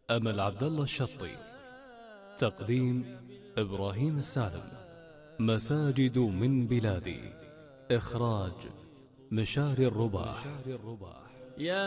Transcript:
أمل عبد الله الشطي. تقديم إبراهيم السالم. مساجد من بلادي. إخراج مشاري الرباح.